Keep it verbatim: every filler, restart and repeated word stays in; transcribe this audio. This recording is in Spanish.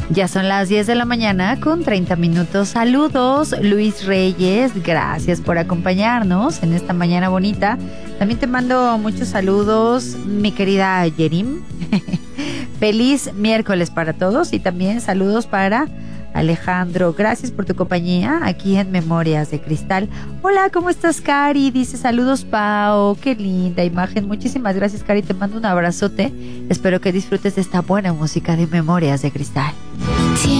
Ya son las diez de la mañana con treinta minutos. Saludos, Luis Reyes. Gracias por acompañarnos en esta mañana bonita. También te mando muchos saludos, mi querida Yerim. Feliz miércoles para todos y también saludos para Alejandro. Gracias por tu compañía aquí en Memorias de Cristal. Hola, ¿cómo estás, Cari? Dice saludos, Pau. Qué linda imagen. Muchísimas gracias, Cari. Te mando un abrazote. Espero que disfrutes de esta buena música de Memorias de Cristal.